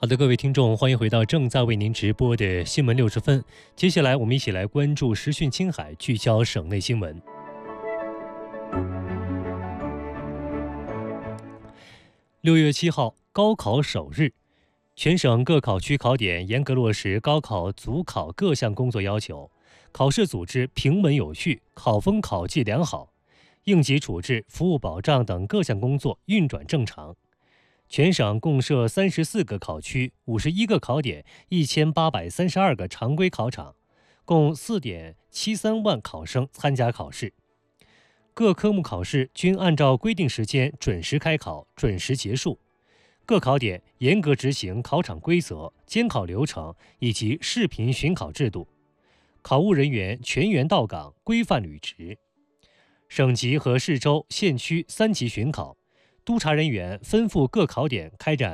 好的，各位听众，欢迎回到正在为您直播的新闻60分。接下来，我们一起来关注时讯青海，聚焦省内新闻。6月7号，高考首日，全省各考区考点严格落实高考组考各项工作要求，考试组织平稳有序，考风考纪良好，应急处置、服务保障等各项工作运转正常。全省共设34个考区、51个考点、1832个常规考场，共4.73万考生参加考试。各科目考试均按照规定时间准时开考、准时结束。各考点严格执行考场规则、监考流程以及视频巡考制度，考务人员全员到岗，规范履职。省级和市州、县区3级巡考。督查人员吩咐各考点开展